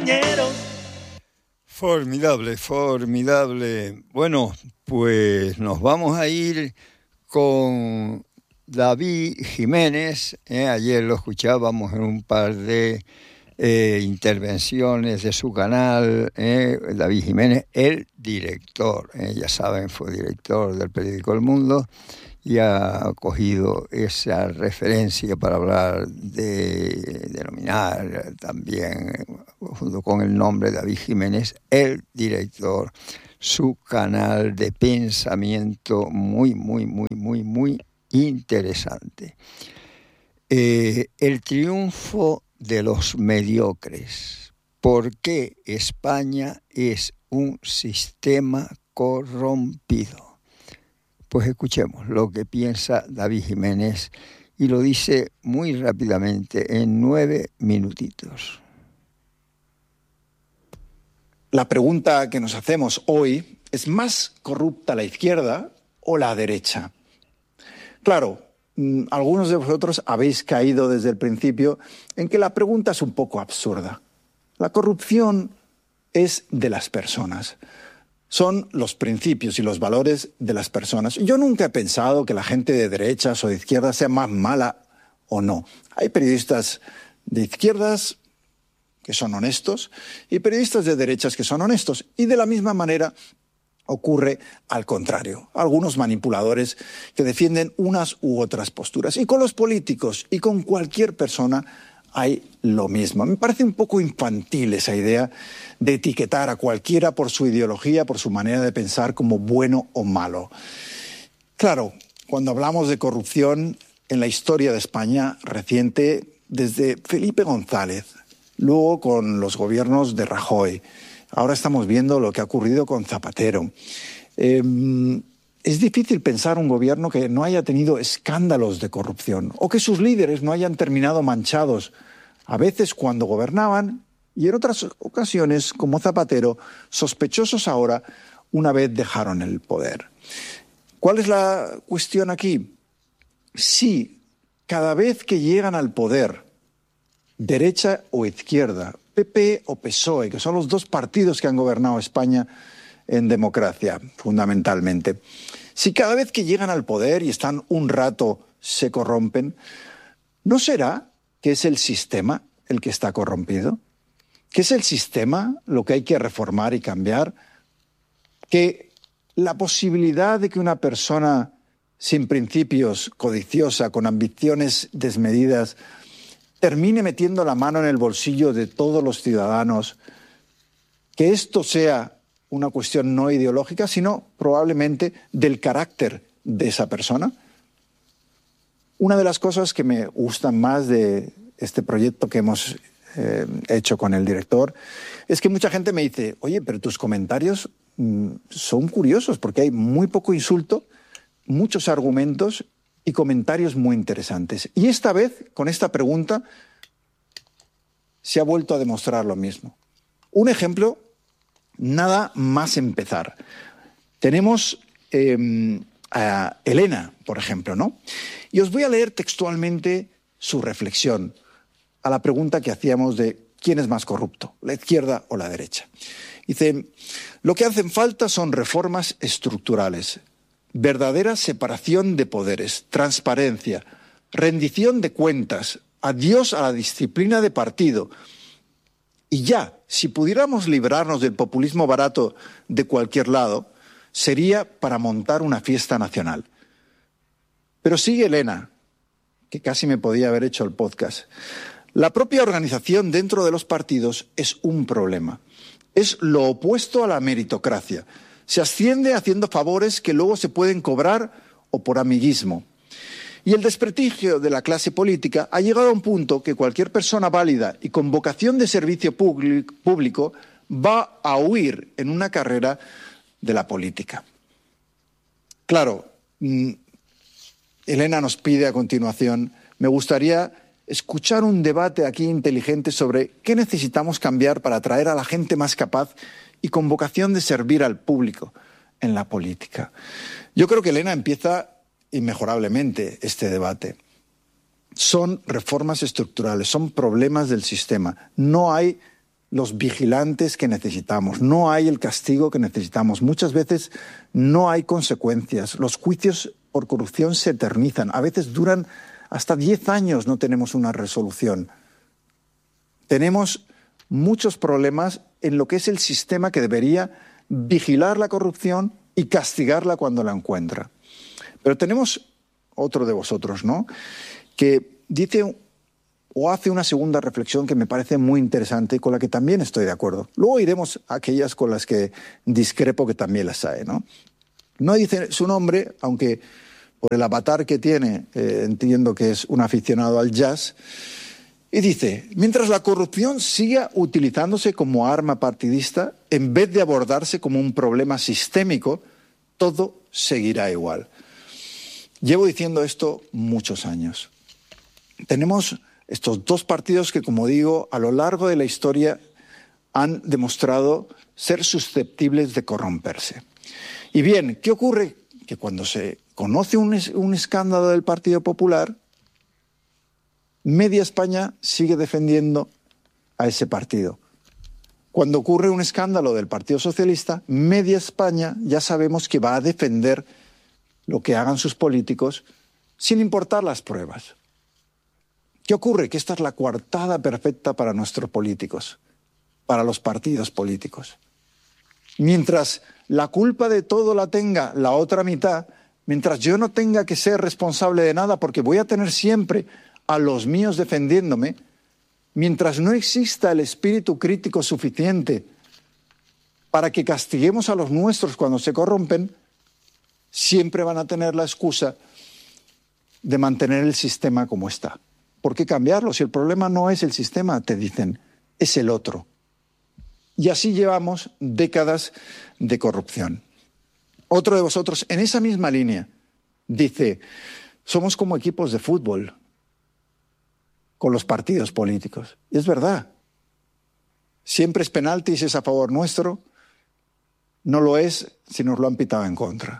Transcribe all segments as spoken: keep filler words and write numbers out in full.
compañeros. Formidable, formidable. Bueno, pues nos vamos a ir con David Jiménez. ¿eh? Ayer lo escuchábamos en un par de eh, intervenciones de su canal. ¿eh? David Jiménez, el director. ¿eh? Ya saben, fue director del periódico El Mundo y ha cogido esa referencia para hablar de denominar también, junto con el nombre David Jiménez, el director, su canal de pensamiento muy, muy, muy, muy, muy interesante. Eh, el triunfo de los mediocres. ¿Por qué España es un sistema corrompido? Pues escuchemos lo que piensa David Jiménez y lo dice muy rápidamente, en nueve minutitos. La pregunta que nos hacemos hoy es: ¿más corrupta la izquierda o la derecha? Claro, algunos de vosotros habéis caído desde el principio en que la pregunta es un poco absurda. La corrupción es de las personas. Son los principios y los valores de las personas. Yo nunca he pensado que la gente de derechas o de izquierdas sea más mala o no. Hay periodistas de izquierdas que son honestos y periodistas de derechas que son honestos. Y de la misma manera ocurre al contrario. Algunos manipuladores que defienden unas u otras posturas. Y con los políticos y con cualquier persona hay lo mismo. Me parece un poco infantil esa idea de etiquetar a cualquiera por su ideología, por su manera de pensar, como bueno o malo. Claro, cuando hablamos de corrupción en la historia de España reciente, desde Felipe González, luego con los gobiernos de Rajoy, ahora estamos viendo lo que ha ocurrido con Zapatero. Eh, es difícil pensar un gobierno que no haya tenido escándalos de corrupción o que sus líderes no hayan terminado manchados, a veces cuando gobernaban y en otras ocasiones, como Zapatero, sospechosos ahora una vez dejaron el poder. ¿Cuál es la cuestión aquí? Si cada vez que llegan al poder, derecha o izquierda, P P o P S O E, que son los dos partidos que han gobernado España en democracia, fundamentalmente, si cada vez que llegan al poder y están un rato se corrompen, ¿no será que es el sistema el que está corrompido? ¿Que es el sistema lo que hay que reformar y cambiar? ¿Que la posibilidad de que una persona sin principios, codiciosa, con ambiciones desmedidas, termine metiendo la mano en el bolsillo de todos los ciudadanos, que esto sea una cuestión no ideológica, sino probablemente del carácter de esa persona? Una de las cosas que me gustan más de este proyecto que hemos eh, hecho con el director es que mucha gente me dice: oye, pero tus comentarios mmm, son curiosos porque hay muy poco insulto, muchos argumentos y comentarios muy interesantes. Y esta vez, con esta pregunta, se ha vuelto a demostrar lo mismo. Un ejemplo, nada más empezar. Tenemos eh, a Elena, por ejemplo, ¿no? Y os voy a leer textualmente su reflexión a la pregunta que hacíamos de quién es más corrupto, la izquierda o la derecha. Dice: lo que hacen falta son reformas estructurales, verdadera separación de poderes, transparencia, rendición de cuentas, adiós a la disciplina de partido. Y ya, si pudiéramos librarnos del populismo barato de cualquier lado, sería para montar una fiesta nacional. Pero sigue Elena, que casi me podía haber hecho el podcast. La propia organización dentro de los partidos es un problema. Es lo opuesto a la meritocracia. Se asciende haciendo favores que luego se pueden cobrar o por amiguismo. Y el desprestigio de la clase política ha llegado a un punto que cualquier persona válida y con vocación de servicio público va a huir en una carrera de la política. Claro, Elena nos pide a continuación, me gustaría escuchar un debate aquí inteligente sobre qué necesitamos cambiar para atraer a la gente más capaz y con vocación de servir al público en la política. Yo creo que Elena empieza inmejorablemente este debate. Son reformas estructurales, son problemas del sistema. No hay los vigilantes que necesitamos, no hay el castigo que necesitamos. Muchas veces no hay consecuencias. Los juicios por corrupción se eternizan. A veces duran hasta diez años, no tenemos una resolución. Tenemos muchos problemas en lo que es el sistema que debería vigilar la corrupción y castigarla cuando la encuentra. Pero tenemos otro de vosotros, ¿no?, que dice o hace una segunda reflexión que me parece muy interesante y con la que también estoy de acuerdo. Luego iremos a aquellas con las que discrepo, que también las hay, ¿no? No dice su nombre, aunque por el avatar que tiene eh, entiendo que es un aficionado al jazz, y dice: mientras la corrupción siga utilizándose como arma partidista, en vez de abordarse como un problema sistémico, todo seguirá igual. Llevo diciendo esto muchos años. Tenemos estos dos partidos que, como digo, a lo largo de la historia han demostrado ser susceptibles de corromperse. Y bien, ¿qué ocurre? Que cuando se conoce un, es, un escándalo del Partido Popular, media España sigue defendiendo a ese partido. Cuando ocurre un escándalo del Partido Socialista, media España ya sabemos que va a defender lo que hagan sus políticos sin importar las pruebas. ¿Qué ocurre? Que esta es la coartada perfecta para nuestros políticos, para los partidos políticos. Mientras la culpa de todo la tenga la otra mitad, mientras yo no tenga que ser responsable de nada porque voy a tener siempre a los míos defendiéndome, mientras no exista el espíritu crítico suficiente para que castiguemos a los nuestros cuando se corrompen, siempre van a tener la excusa de mantener el sistema como está. ¿Por qué cambiarlo? Si el problema no es el sistema, te dicen, es el otro. Y así llevamos décadas de corrupción. Otro de vosotros, en esa misma línea, dice: somos como equipos de fútbol con los partidos políticos. Y es verdad. Siempre es penalti si es a favor nuestro, no lo es si nos lo han pitado en contra.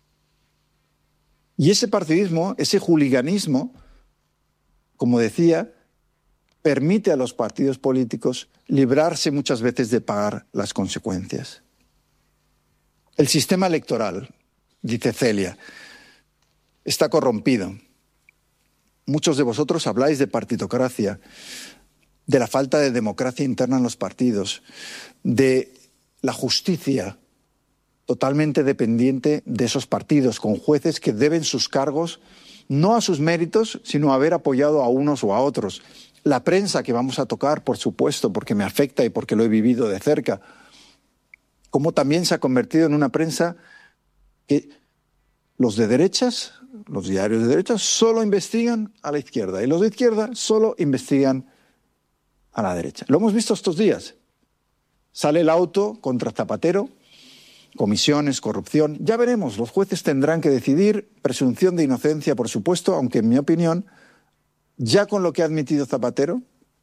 Y ese partidismo, ese juliganismo, como decía, permite a los partidos políticos librarse muchas veces de pagar las consecuencias. El sistema electoral, dice Celia, está corrompido. Muchos de vosotros habláis de partidocracia, de la falta de democracia interna en los partidos, de la justicia totalmente dependiente de esos partidos, con jueces que deben sus cargos no a sus méritos, sino a haber apoyado a unos o a otros. La prensa, que vamos a tocar, por supuesto, porque me afecta y porque lo he vivido de cerca, como también se ha convertido en una prensa que los de derechas, los diarios de derechas, solo investigan a la izquierda y los de izquierda solo investigan a la derecha. Lo hemos visto estos días. Sale el auto contra Zapatero, comisiones, corrupción. Ya veremos, los jueces tendrán que decidir, presunción de inocencia, por supuesto, aunque en mi opinión, ya con lo que ha admitido Zapatero,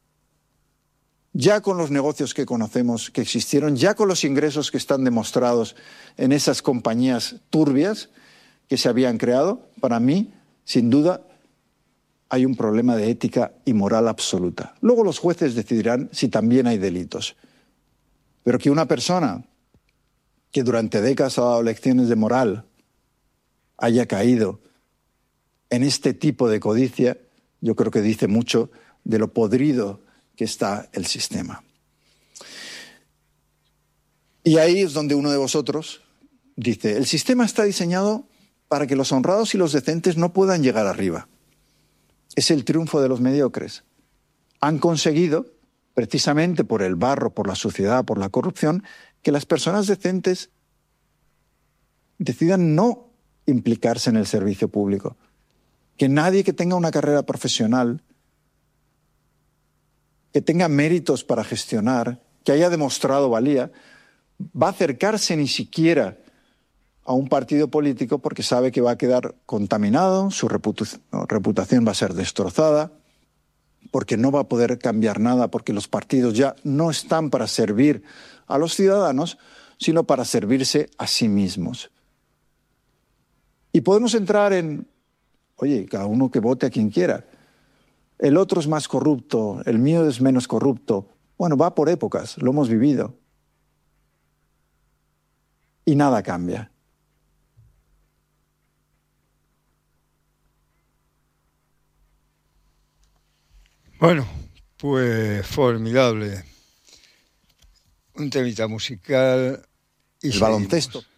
ya con los negocios que conocemos que existieron, ya con los ingresos que están demostrados en esas compañías turbias que se habían creado, para mí, sin duda, hay un problema de ética y moral absoluta. Luego los jueces decidirán si también hay delitos. Pero que una persona que durante décadas ha dado lecciones de moral haya caído en este tipo de codicia, yo creo que dice mucho de lo podrido que está el sistema. Y ahí es donde uno de vosotros dice: el sistema está diseñado para que los honrados y los decentes no puedan llegar arriba. Es el triunfo de los mediocres. Han conseguido, precisamente por el barro, por la suciedad, por la corrupción, que las personas decentes decidan no implicarse en el servicio público. Que nadie que tenga una carrera profesional, que tenga méritos para gestionar, que haya demostrado valía, va a acercarse ni siquiera a un partido político porque sabe que va a quedar contaminado, su reputación va a ser destrozada, porque no va a poder cambiar nada, porque los partidos ya no están para servir a los ciudadanos, sino para servirse a sí mismos. Y podemos entrar en, oye, cada uno que vote a quien quiera. El otro es más corrupto, el mío es menos corrupto. Bueno, va por épocas, lo hemos vivido. Y nada cambia. Bueno, pues formidable. Un temita musical y El seguimos. baloncesto